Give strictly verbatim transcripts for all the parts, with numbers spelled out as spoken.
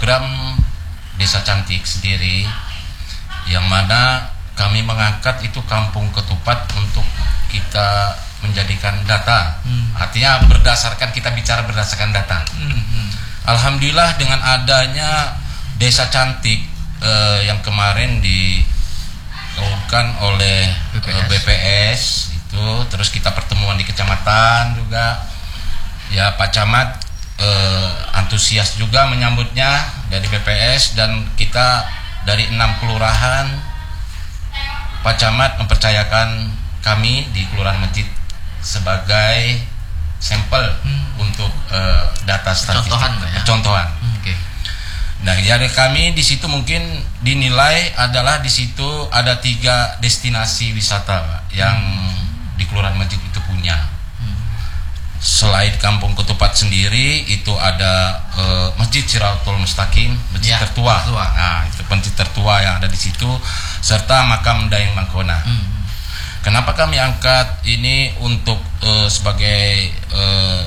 program Desa Cantik sendiri, yang mana kami mengangkat itu Kampung Ketupat untuk kita menjadikan data. Hmm. Artinya berdasarkan, kita bicara berdasarkan data. Hmm. Hmm. Alhamdulillah dengan adanya Desa Cantik eh, yang kemarin dilakukan oleh B P S. Eh, B P S itu, terus kita pertemuan di kecamatan juga. Ya Pak Camat eh, antusias juga menyambutnya dari B P S, dan kita dari enam kelurahan Pak Camat mempercayakan kami di Kelurahan Masjid sebagai sampel hmm. untuk uh, data statistik, contohan, ya? contohan. Hmm, okay. Nah, dari kami di situ mungkin dinilai adalah di situ ada tiga destinasi wisata Pak, yang hmm. di Kelurahan Masjid itu punya. Hmm. Selain Kampung Ketupat sendiri itu ada uh, Masjid Siratul Mustaqim, masjid ya, tertua. tertua. Nah, itu masjid tertua yang ada di situ, serta makam Dayeng Mangkona. Hmm. Kenapa kami angkat ini untuk uh, sebagai uh,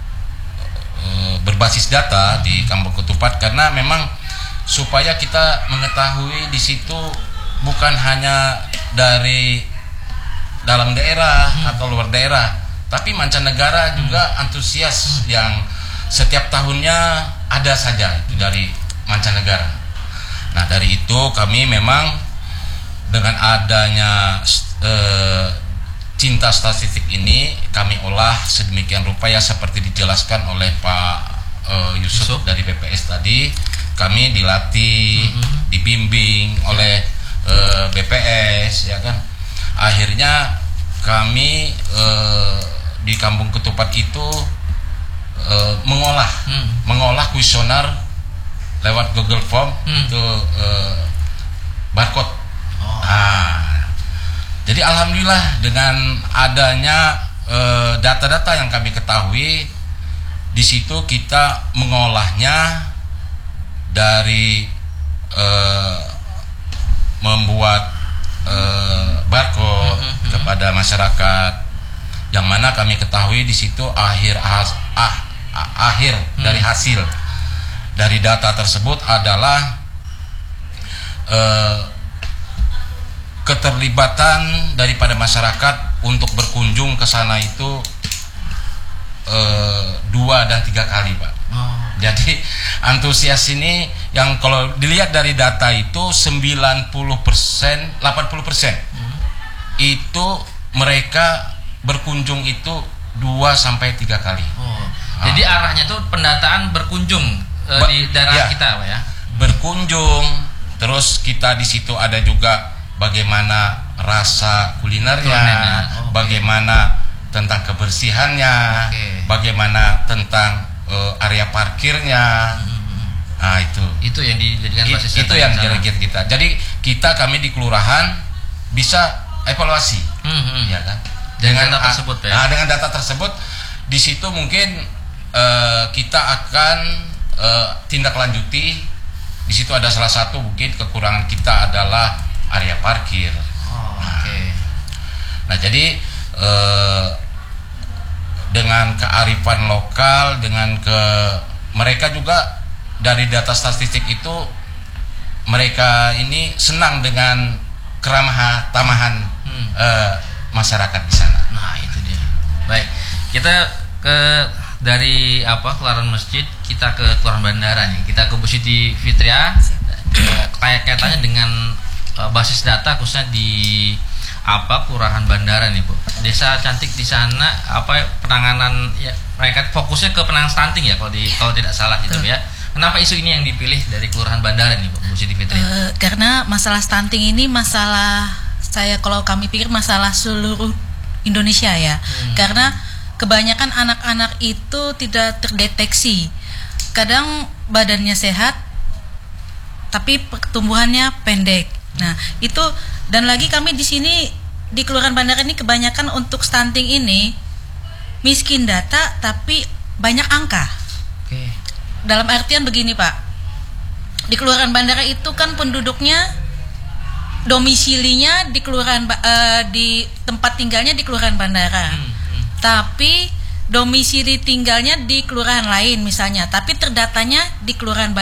uh, berbasis data di Kampung Ketupat, karena memang supaya kita mengetahui di situ bukan hanya dari dalam daerah hmm. atau luar daerah, tapi mancanegara juga antusias hmm. yang setiap tahunnya ada saja itu dari mancanegara. Nah, dari itu kami memang dengan adanya Uh, cinta statistik ini kami olah sedemikian rupa ya, seperti dijelaskan oleh Pak uh, Yusuf, Yusuf dari B P S tadi. Kami dilatih, mm-hmm. dibimbing oleh uh, B P S, ya kan. Akhirnya kami uh, di Kampung Ketupat itu uh, mengolah, mm. mengolah kuesioner lewat Google Form mm. itu uh, barcode. Oh. Nah, jadi alhamdulillah dengan adanya e, data-data yang kami ketahui, di situ kita mengolahnya dari e, membuat e, barcode mm-hmm. kepada masyarakat, yang mana kami ketahui di situ akhir ah, ah, ah, akhir mm. dari hasil dari data tersebut adalah e, keterlibatan daripada masyarakat untuk berkunjung ke sana itu e, dua dan tiga kali Pak. Oh. Jadi antusias ini yang kalau dilihat dari data itu sembilan puluh persen, delapan puluh persen hmm. itu mereka berkunjung itu dua sampai tiga kali. Oh. Jadi ah. arahnya tuh pendataan berkunjung e, ba- di daerah ya, kita Pak ya. Berkunjung, terus kita di situ ada juga bagaimana rasa kulinernya, oh, bagaimana okay. tentang kebersihannya, okay. bagaimana tentang uh, area parkirnya. Mm-hmm. Nah itu. Itu yang dijadikan basis It, itu yang dijadikan kita. Jadi kita kami di kelurahan bisa evaluasi, mm-hmm. ya kan? Dengan data tersebut, ya. Nah, dengan data tersebut di situ mungkin uh, kita akan uh, tindak lanjuti. Di situ ada salah satu mungkin kekurangan kita adalah area parkir. Oh, oke. Okay. Nah, jadi eh, dengan kearifan lokal, dengan ke mereka juga dari data statistik itu mereka ini senang dengan keramahan tamahan hmm. eh, masyarakat di sana. Nah, itu dia. Baik, kita ke dari apa Kelurahan Masjid, kita ke Kelurahan Bandara nih. Kita ke Bu Siti Fitria. Kayak kaitannya dengan Uh, basis data khususnya di apa Kelurahan Bandara nih Bu. Desa Cantik di sana apa penanganan ya, mereka fokusnya ke penanganan stunting ya kalau di kalau tidak salah gitu ya. Kenapa isu ini yang dipilih dari Kelurahan Bandara nih Bu, Bu Siti Fitri? Uh, karena masalah stunting ini masalah saya kalau kami pikir masalah seluruh Indonesia ya. Hmm. Karena kebanyakan anak-anak itu tidak terdeteksi. Kadang badannya sehat tapi pertumbuhannya pendek. Nah, itu dan lagi kami di sini di Kelurahan Bandara ini kebanyakan untuk stunting ini miskin data tapi banyak angka. Oke. Dalam artian begini, Pak. Di Kelurahan Bandara itu kan penduduknya domisilinya di kelurahan uh, di tempat tinggalnya di Kelurahan Bandara. Hmm, hmm. Tapi domisili tinggalnya di kelurahan lain misalnya, tapi terdatanya di Kelurahan Bandara.